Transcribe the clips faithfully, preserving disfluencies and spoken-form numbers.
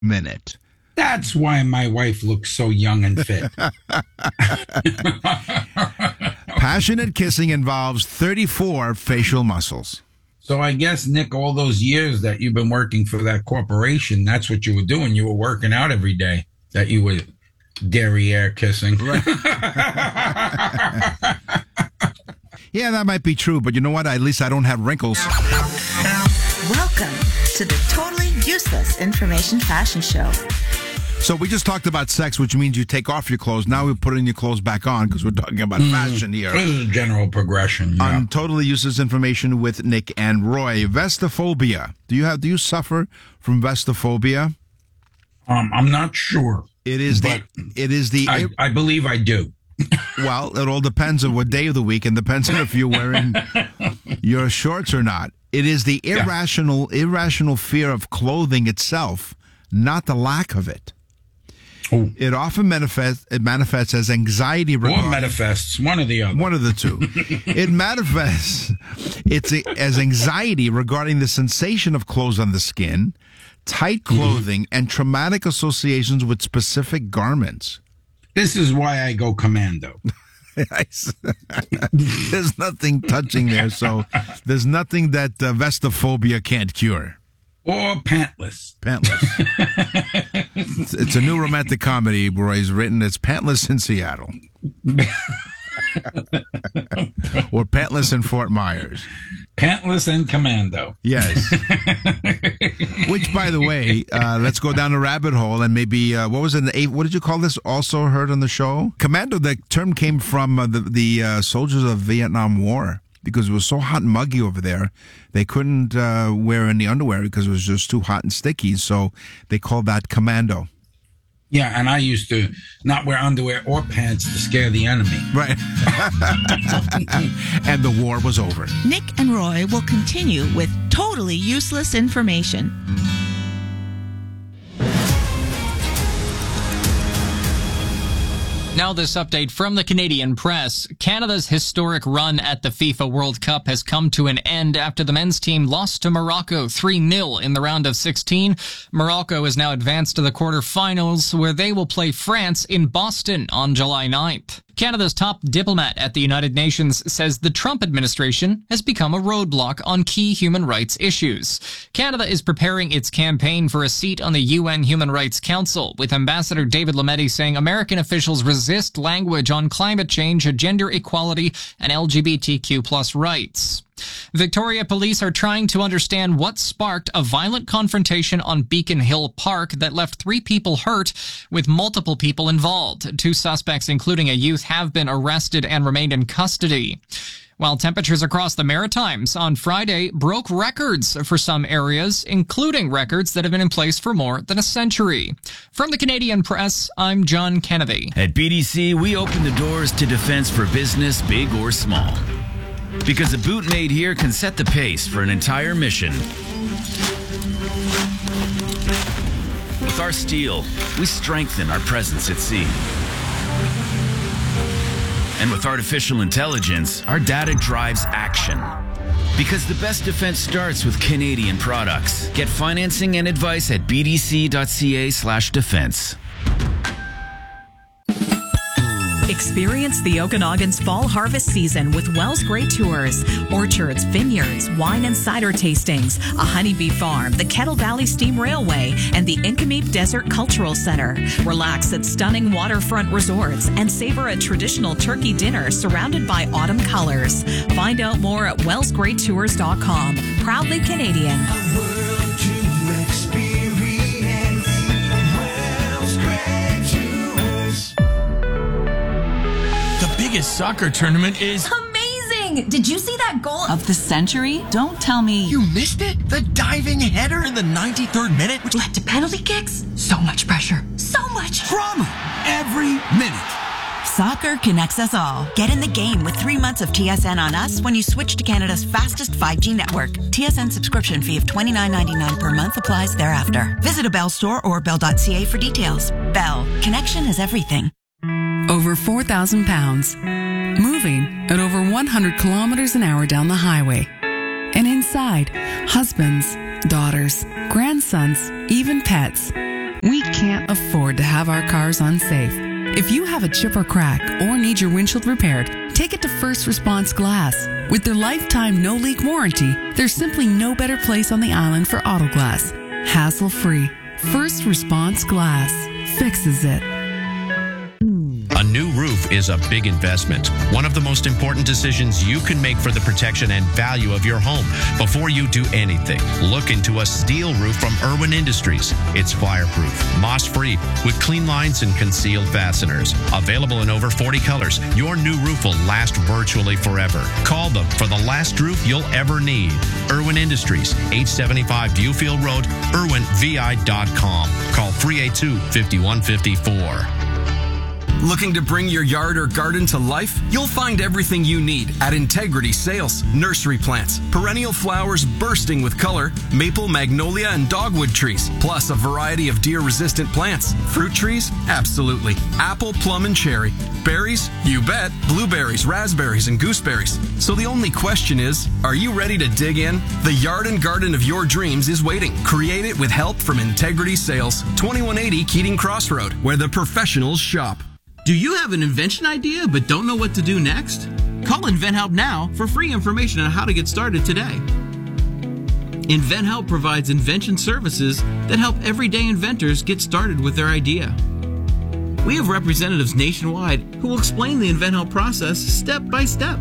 minute. That's why my wife looks so young and fit. Passionate kissing involves thirty-four facial muscles. So I guess, Nick, all those years that you've been working for that corporation, that's what you were doing. You were working out every day, that you were derriere kissing. Right. Yeah, that might be true, but you know what? At least I don't have wrinkles. Welcome to the Totally Useless Information Fashion Show. So we just talked about sex, which means you take off your clothes. Now we're putting your clothes back on because we're talking about mm, fashion here. This is general progression. Yeah. On Totally Useless Information with Nick and Roy. Vestophobia. Do you have? Do you suffer from vestophobia? Um, I'm not sure. It is the. It is the. I, I believe I do. Well, it all depends on what day of the week and depends on if you're wearing your shorts or not. It is the irrational, yeah. irrational fear of clothing itself, not the lack of it. Oh. It often manifests. It manifests as anxiety. Or manifests one or the other. One of the two. It manifests. It's a, as anxiety regarding the sensation of clothes on the skin, tight clothing, mm-hmm. and traumatic associations with specific garments. This is why I go commando. There's nothing touching there, so there's nothing that uh, vestophobia can't cure. Or pantless. Pantless. it's, it's a new romantic comedy Roy's written. It's Pantless in Seattle. Or Pantless in Fort Myers. Pantless and Commando. Yes. Which, by the way, uh, let's go down a rabbit hole and maybe, uh, what was it? What did you call this? Also heard on the show? Commando, the term came from uh, the, the uh, soldiers of Vietnam War. Because it was so hot and muggy over there, they couldn't uh, wear any underwear because it was just too hot and sticky. So they called that commando. Yeah, and I used to not wear underwear or pants to scare the enemy. Right. And the war was over. Nick and Roy will continue with totally useless information. Now this update from the Canadian press. Canada's historic run at the FIFA World Cup has come to an end after the men's team lost to Morocco three nil in the round of sixteen. Morocco is now advanced to the quarterfinals, where they will play France in Boston on July ninth. Canada's top diplomat at the United Nations says the Trump administration has become a roadblock on key human rights issues. Canada is preparing its campaign for a seat on the U N Human Rights Council, with Ambassador David Lametti saying American officials resist language on climate change, gender equality, and L G B T Q plus rights. Victoria police are trying to understand what sparked a violent confrontation on Beacon Hill Park that left three people hurt, with multiple people involved. Two suspects, including a youth, have been arrested and remained in custody. While temperatures across the Maritimes on Friday broke records for some areas, including records that have been in place for more than a century. From the Canadian Press, I'm John Kennedy. At B D C, we open the doors to defense for business, big or small. Because a boot made here can set the pace for an entire mission. With our steel, we strengthen our presence at sea. And with artificial intelligence, our data drives action. Because the best defense starts with Canadian products. Get financing and advice at bdc.ca slash defense. Experience the Okanagan's fall harvest season with Wells Great Tours. Orchards, vineyards, wine and cider tastings, a honeybee farm, the Kettle Valley Steam Railway, and the Inkameep Desert Cultural Center. Relax at stunning waterfront resorts and savor a traditional turkey dinner surrounded by autumn colors. Find out more at wells great tours dot com. Proudly Canadian. Biggest soccer tournament is amazing. Did you see that goal of the century? Don't tell me you missed it. The diving header in the ninety-third minute, which led to penalty kicks. So much pressure, so much drama every minute. Soccer connects us all. Get in the game with three months of T S N on us when you switch to Canada's fastest five G network. T S N subscription fee of twenty-nine ninety-nine per month applies thereafter. Visit a Bell store or bell dot c a for details. Bell. Connection is everything. Over four thousand pounds, moving at over one hundred kilometers an hour down the highway. And inside, husbands, daughters, grandsons, even pets. We can't afford to have our cars unsafe. If you have a chip or crack or need your windshield repaired, take it to First Response Glass. With their lifetime no-leak warranty, there's simply no better place on the island for auto glass. Hassle-free. First Response Glass fixes it. A new roof is a big investment. One of the most important decisions you can make for the protection and value of your home. Before you do anything, look into a steel roof from Irwin Industries. It's fireproof, moss-free, with clean lines and concealed fasteners. Available in over forty colors, your new roof will last virtually forever. Call them for the last roof you'll ever need. Irwin Industries, eight seventy-five Viewfield Road, irwin v i dot com. Call three eight two, five one five four. Looking to bring your yard or garden to life? You'll find everything you need at Integrity Sales. Nursery plants, perennial flowers bursting with color, maple, magnolia, and dogwood trees, plus a variety of deer-resistant plants. Fruit trees? Absolutely. Apple, plum, and cherry. Berries? You bet. Blueberries, raspberries, and gooseberries. So the only question is, are you ready to dig in? The yard and garden of your dreams is waiting. Create it with help from Integrity Sales. twenty-one eighty Keating Crossroad, where the professionals shop. Do you have an invention idea but don't know what to do next? Call InventHelp now for free information on how to get started today. InventHelp provides invention services that help everyday inventors get started with their idea. We have representatives nationwide who will explain the InventHelp process step by step.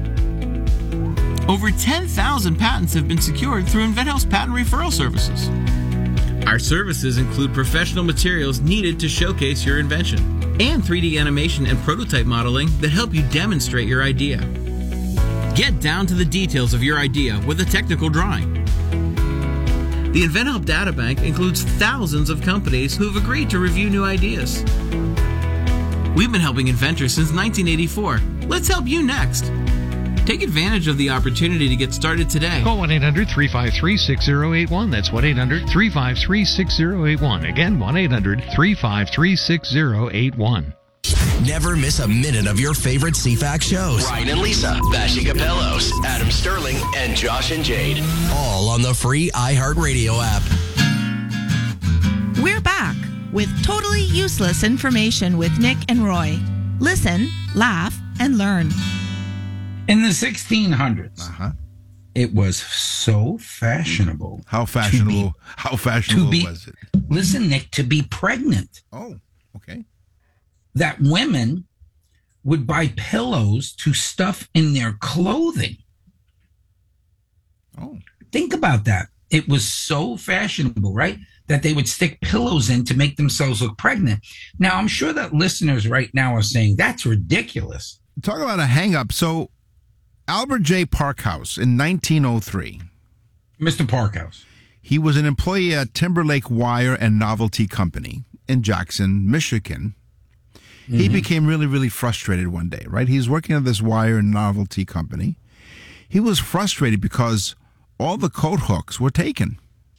Over ten thousand patents have been secured through InventHelp's patent referral services. Our services include professional materials needed to showcase your invention and three D animation and prototype modeling that help you demonstrate your idea. Get down to the details of your idea with a technical drawing. The InventHelp Databank includes thousands of companies who have agreed to review new ideas. We've been helping inventors since nineteen eighty-four. Let's help you next. Take advantage of the opportunity to get started today. Call one eight hundred, three five three, six zero eight one. That's one eight hundred, three five three, six zero eight one. Again, one eight hundred, three five three, six zero eight one. Never miss a minute of your favorite C FAX shows. Ryan and Lisa, Bashi Capellos, Adam Sterling, and Josh and Jade. All on the free iHeartRadio app. We're back with totally useless information with Nick and Roy. Listen, laugh, and learn. In the sixteen hundreds, uh-huh. It was so fashionable. How fashionable? Be, how fashionable be, was it? Listen, Nick, to be pregnant. Oh, okay. That women would buy pillows to stuff in their clothing. Oh. Think about that. It was so fashionable, right? That they would stick pillows in to make themselves look pregnant. Now, I'm sure that listeners right now are saying, that's ridiculous. Talk about a hang-up. So, Albert J. Parkhouse in nineteen oh three. Mister Parkhouse. He was an employee at Timberlake Wire and Novelty Company in Jackson, Michigan. Mm-hmm. He became really, really frustrated one day, right? He's working at this wire and novelty company. He was frustrated because all the coat hooks were taken.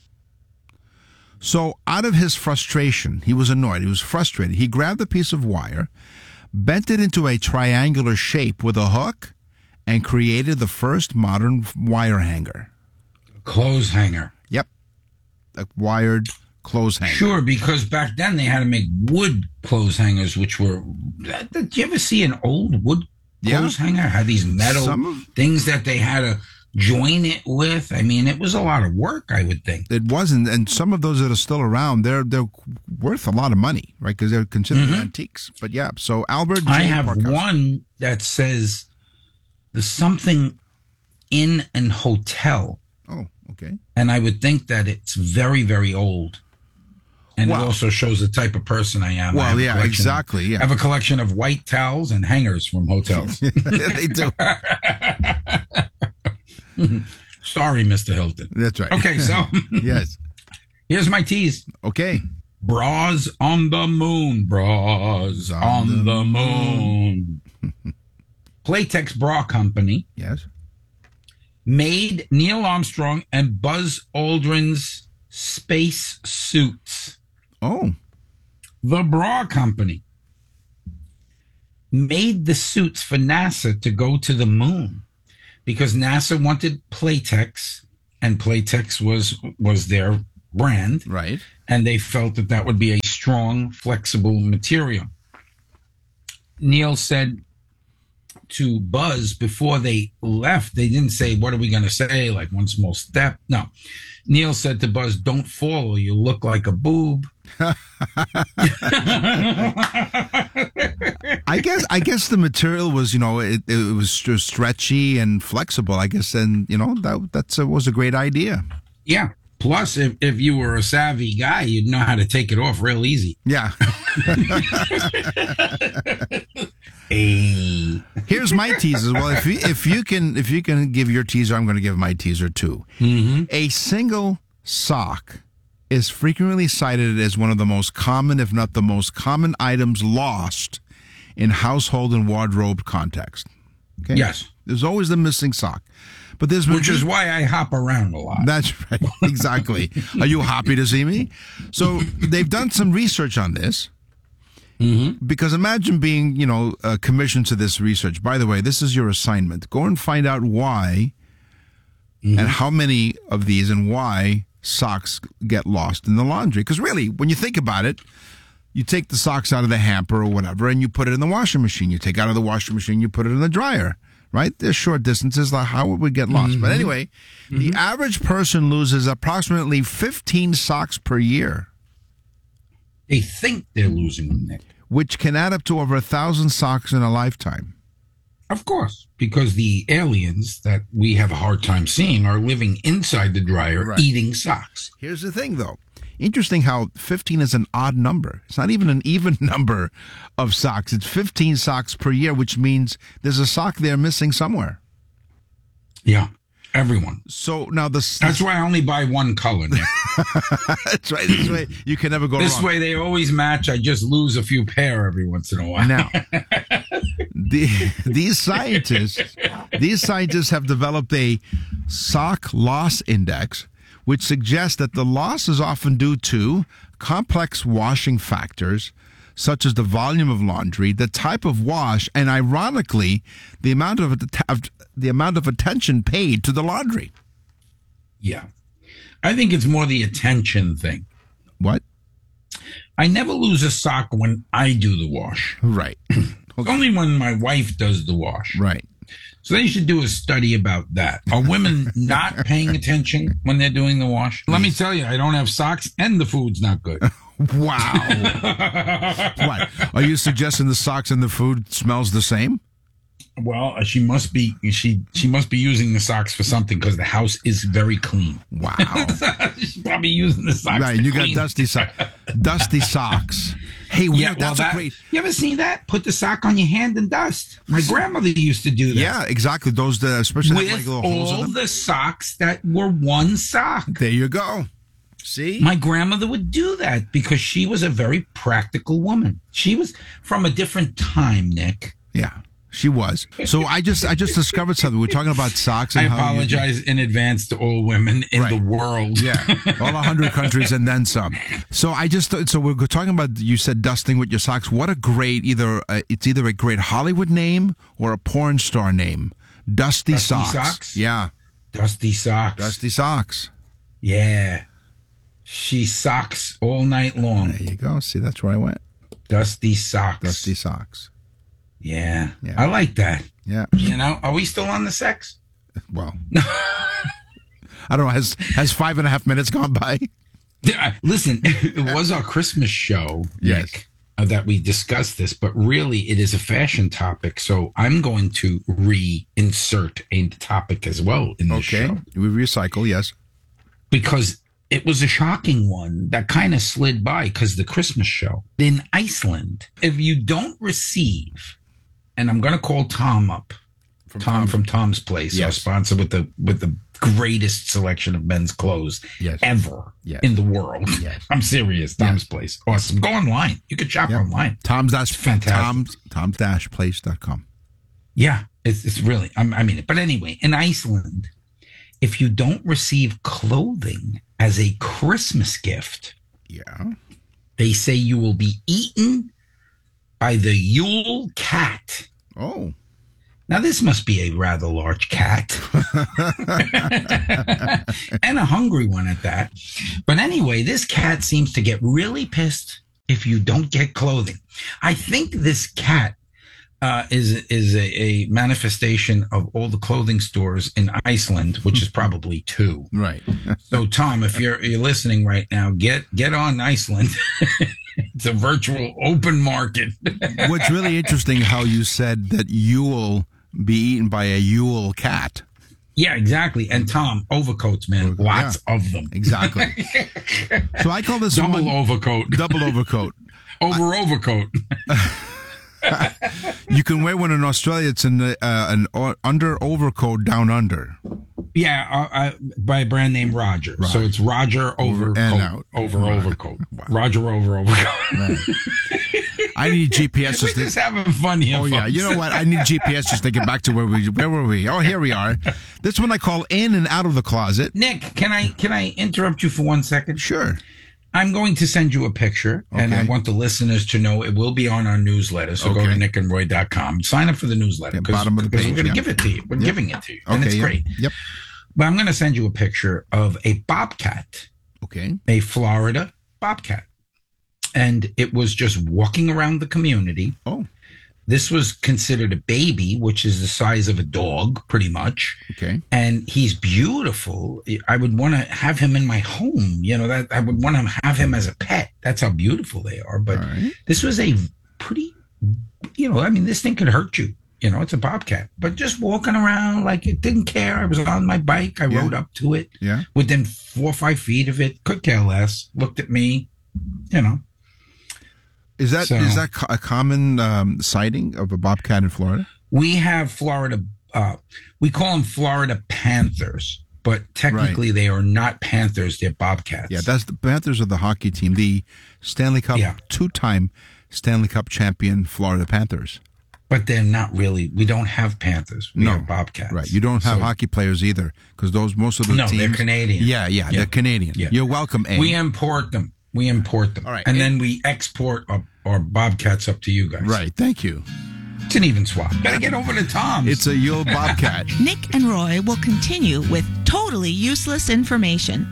So out of his frustration, he was annoyed. He was frustrated. He grabbed a piece of wire, bent it into a triangular shape with a hook, and created the first modern wire hanger. Clothes hanger. Yep. A wired clothes hanger. Sure, because back then they had to make wood clothes hangers, which were... Did you ever see an old wood clothes yeah. hanger? Had these metal of, things that they had to join it with. I mean, it was a lot of work, I would think. It wasn't, and some of those that are still around, they're they're worth a lot of money, right? Because they're considered mm-hmm. antiques. But yeah, so Albert J. I have Parkhouse. one that says there's something in an hotel. Oh, okay. And I would think that it's very, very old. And wow. it also shows the type of person I am. Well, I yeah, exactly. Yeah. I have a collection of white towels and hangers from hotels. They do. Sorry, Mister Hilton. That's right. Okay, so yes, here's my tease. Okay, bras on the moon, bras on, on the, the moon. moon. Playtex Bra Company, yes, made Neil Armstrong and Buzz Aldrin's space suits. Oh, the Bra Company made the suits for NASA to go to the moon. Because NASA wanted Playtex, and Playtex was was their brand. Right. And they felt that that would be a strong, flexible material. Neil said to Buzz before they left, they didn't say, what are we going to say? Like one small step. No. Neil said to Buzz, don't fall or you look like a boob. I guess I guess the material was, you know, it, it was stretchy and flexible, I guess. And, you know, that that's a, was a great idea. Yeah. Plus, if, if you were a savvy guy, you'd know how to take it off real easy. Yeah. Hey. Here's my teaser. Well, if you, if you can if you can give your teaser, I'm going to give my teaser too. Mm-hmm. A single sock is frequently cited as one of the most common, if not the most common, items lost in household and wardrobe context. Okay? Yes. There's always the missing sock. But there's Which is why I hop around a lot. That's right. Exactly. Are you happy to see me? So they've done some research on this. Mm-hmm. Because imagine being, you know, uh, commissioned to this research. By the way, this is your assignment. Go and find out why mm-hmm. and how many of these and why socks get lost in the laundry. Because really, when you think about it, you take the socks out of the hamper or whatever and you put it in the washing machine. You take out of the washing machine, you put it in the dryer. Right? There's short distances. Like how would we get lost? Mm-hmm. But anyway, mm-hmm. the average person loses approximately fifteen socks per year. They think they're losing them, Nick. Which can add up to over a thousand socks in a lifetime. Of course, because the aliens that we have a hard time seeing are living inside the dryer, right. eating socks. Here's the thing, though. Interesting how fifteen is an odd number. It's not even an even number of socks. It's fifteen socks per year, which means there's a sock there missing somewhere. Yeah, everyone. So now the that's why I only buy one color, Nick. That's right. This way you can never go this wrong. This way they always match. I just lose a few pair every once in a while. Now, the, these scientists, these scientists have developed a sock loss index, which suggests that the loss is often due to complex washing factors, such as the volume of laundry, the type of wash, and ironically, the amount of the amount of attention paid to the laundry. Yeah. I think it's more the attention thing. What? I never lose a sock when I do the wash. Right. Okay. Only when my wife does the wash. Right. So they should do a study about that. Are women not paying attention when they're doing the wash? Let me tell you, I don't have socks and the food's not good. Wow. What? Are you suggesting the socks and the food smells the same? Well, she must be she she must be using the socks for something because the house is very clean. Wow. She's probably using the socks. Right, you clean. got dusty socks. Dusty socks. Hey, yeah, well, well, that's that, a great. You ever seen that? Put the sock on your hand and dust. My grandmother used to do that. Yeah, exactly. Those, the, especially with have like little holes in all them. the socks that were one sock. There you go. See, my grandmother would do that because she was a very practical woman. She was from a different time, Nick. Yeah. She was. So I just I just discovered something. We're talking about socks. And I how apologize you, in advance to all women in right. the world. Yeah, all one hundred countries and then some. So I just so we're talking about. You said dusting with your socks. What a great either uh, it's either a great Hollywood name or a porn star name. Dusty, Dusty socks. socks. Yeah, Dusty socks. Dusty socks. Yeah, she socks all night long. There you go. See, that's where I went. Dusty socks. Dusty socks. Yeah, yeah. I like that. Yeah. You know, are we still on the sex? Well, I don't know. Has has five and a half minutes gone by? Listen, it was our Christmas show, yes. Nick, uh, that we discussed this, but really it is a fashion topic. So I'm going to reinsert a topic as well in this okay. show. We recycle, yes. Because it was a shocking one that kind of slid by because the Christmas show in Iceland. If you don't receive, and I'm going to call Tom up, from Tom, Tom from Tom's Place, yes. our sponsor with the with the greatest selection of men's clothes yes. ever yes. in the world. Yes. I'm serious. Tom's yes. Place, awesome. Go online. You can shop yep. online. Tom's dash fantastic. Tom's Tom's dash place dot com. Yeah, it's it's really. I'm, I mean, but anyway, in Iceland, if you don't receive clothing as a Christmas gift, yeah, they say you will be eaten by the Yule cat. Oh. Now, this must be a rather large cat. And a hungry one at that. But anyway, this cat seems to get really pissed if you don't get clothing. I think this cat uh, is is a, a manifestation of all the clothing stores in Iceland, which is probably two. Right. So, Tom, if you're you're listening right now, get get on Iceland. It's a virtual open market. What's really interesting how you said that you'll be eaten by a Yule cat. Yeah, exactly. And Tom, overcoats, man, lots yeah, of them. Exactly. So I call this double one, overcoat. Double overcoat. Over I, overcoat. You can wear one in Australia. It's an uh, an uh, under overcoat down under. Yeah, uh, uh, by a brand named Roger. Roger. So it's Roger overcoat and out. over right. overcoat. Wow. Roger over overcoat. Right. I need G P S. We're just just to, having fun here. Oh folks. Yeah, you know what? I need G P S just to get back to where we where were we? Oh, here we are. This one I call in and out of the closet. Nick, can I can I interrupt you for one second? Sure. I'm going to send you a picture, okay. and I want the listeners to know it will be on our newsletter. So okay. go to nick and roy dot com. Sign up for the newsletter. Yeah, bottom of the page. We're going to yeah. give it to you. We're yep. giving it to you. Okay, and it's yep. great. Yep. But I'm going to send you a picture of a bobcat. Okay. A Florida bobcat. And it was just walking around the community. Oh. This was considered a baby, which is the size of a dog, pretty much. Okay. And he's beautiful. I would want to have him in my home. You know, that I would want to have him as a pet. That's how beautiful they are. But right. this was a pretty, you know, I mean, this thing could hurt you. You know, it's a bobcat. But just walking around like it didn't care. I was on my bike. I yeah. rode up to it. Yeah. Within four or five feet of it. Could care less. Looked at me. You know. Is that so, is that a common um, sighting of a bobcat in Florida? We have Florida. Uh, we call them Florida Panthers, but technically right. they are not Panthers. They're bobcats. Yeah, that's the Panthers are the hockey team, the Stanley Cup yeah. two-time Stanley Cup champion Florida Panthers. But they're not really. We don't have Panthers. We no. have bobcats. Right. You don't have so, hockey players either, because those most of the no, teams. they're Canadian. Yeah, yeah, yeah. they're Canadian. Yeah. You're welcome. A. We import them. We import them. All right. And a- then we export our, our bobcats up to you guys. Right. Thank you. It's an even swap. Better get over to Tom's. It's a Yule bobcat. Nick and Roy will continue with totally useless information.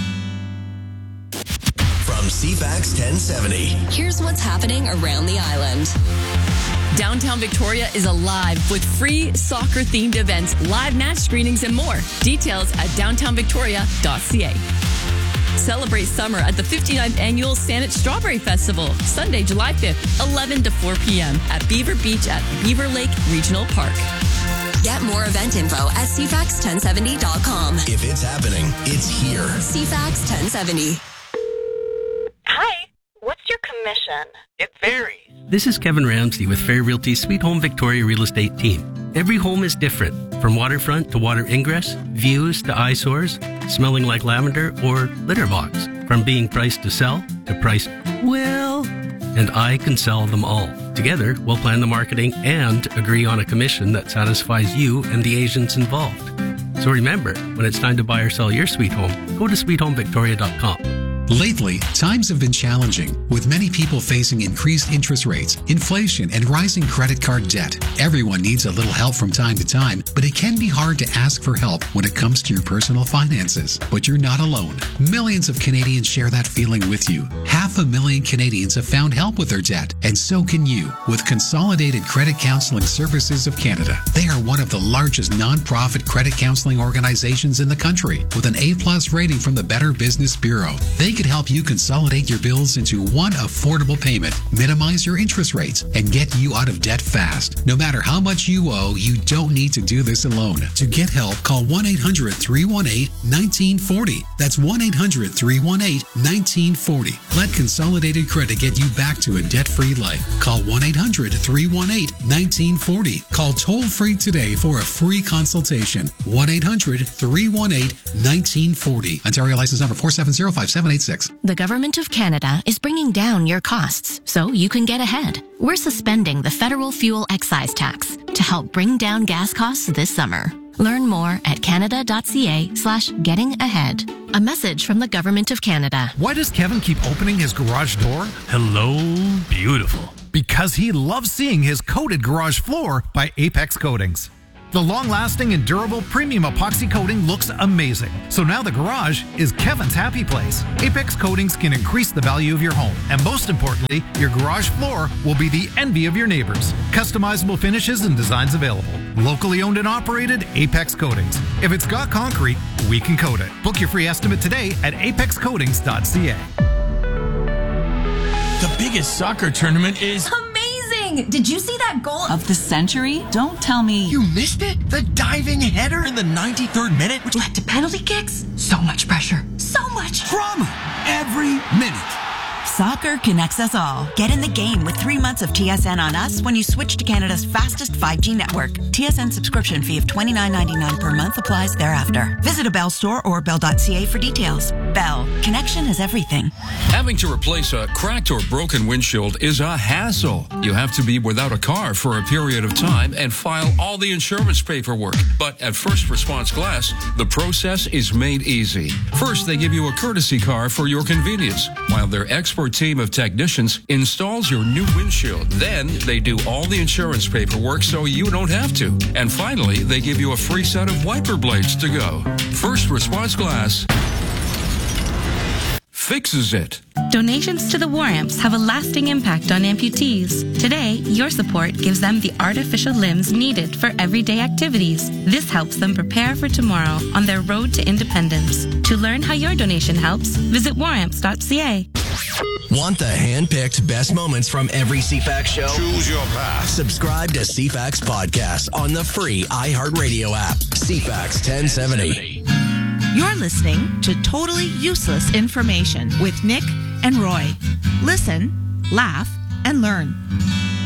From C FAX ten seventy. Here's what's happening around the island. Downtown Victoria is alive with free soccer-themed events, live match screenings, and more. Details at downtown victoria dot c a. Celebrate summer at the fifty-ninth Annual Saanich Strawberry Festival, Sunday, July fifth, eleven to four p.m. at Beaver Beach at Beaver Lake Regional Park. Get more event info at c fax ten seventy dot com. If it's happening, it's here. C FAX ten seventy. Hi, what's your commission? It varies. This is Kevin Ramsey with Fair Realty's Sweet Home Victoria Real Estate team. Every home is different, from waterfront to water ingress, views to eyesores, smelling like lavender, or litter box. From being priced to sell to priced well, and I can sell them all. Together, we'll plan the marketing and agree on a commission that satisfies you and the agents involved. So remember, when it's time to buy or sell your sweet home, go to sweet home victoria dot com. Lately, times have been challenging, with many people facing increased interest rates, inflation, and rising credit card debt. Everyone needs a little help from time to time, but it can be hard to ask for help when it comes to your personal finances. But you're not alone. Millions of Canadians share that feeling with you. Half a million Canadians have found help with their debt, and so can you with Consolidated Credit Counseling Services of Canada. They are one of the largest nonprofit credit counseling organizations in the country, with an A-plus rating from the Better Business Bureau. They could help you consolidate your bills into one affordable payment, minimize your interest rates, and get you out of debt fast. No matter how much you owe, you don't need to do this alone. To get help, call one eight hundred three one eight one nine four zero. That's one eight hundred three one eight one nine four zero. Let Consolidated Credit get you back to a debt-free life. Call one eight hundred three one eight one nine four zero. Call toll-free today for a free consultation. one eight hundred three one eight one nine four zero. Ontario license number four seven zero five seven eight six. The Government of Canada is bringing down your costs so you can get ahead. We're suspending the federal fuel excise tax to help bring down gas costs this summer. Learn more at canada.ca slash getting ahead. A message from the Government of Canada. Why does Kevin keep opening his garage door? Hello, beautiful. because he loves seeing his coated garage floor by Apex Coatings. The long-lasting and durable premium epoxy coating looks amazing. So now the garage is Kevin's happy place. Apex Coatings can increase the value of your home. And most importantly, your garage floor will be the envy of your neighbors. Customizable finishes and designs available. Locally owned and operated, Apex Coatings. If it's got concrete, we can coat it. Book your free estimate today at apex coatings dot c a. The biggest soccer tournament is... Amazing! Did you see that goal Of the century? Don't tell me. You missed it? The diving header in the ninety-third minute, which led to penalty kicks? So much pressure. So much drama every minute. Soccer connects us all. Get in the game with three months of T S N on us when you switch to Canada's fastest five G network. T S N subscription fee of twenty-nine ninety-nine per month applies thereafter. Visit a Bell store or bell dot c a for details. Bell. Connection is everything. Having to replace a cracked or broken windshield is a hassle. You have to be without a car for a period of time and file all the insurance paperwork. But at First Response Glass, the process is made easy. First, they give you a courtesy car for your convenience, while their expert team of technicians installs your new windshield. Then they do all the insurance paperwork so you don't have to. And finally, they give you a free set of wiper blades to go. First Response Glass fixes it. Donations to the War Amps have a lasting impact on amputees. Today, your support gives them the artificial limbs needed for everyday activities. This helps them prepare for tomorrow on their road to independence. To learn how your donation helps, visit war amps dot c a. Want the hand-picked best moments from every C FAX show? Choose your path. Subscribe to C FAX Podcast on the free iHeartRadio app. C FAX ten seventy. You're listening to Totally Useless Information with Nick and Roy. Listen, laugh, and learn.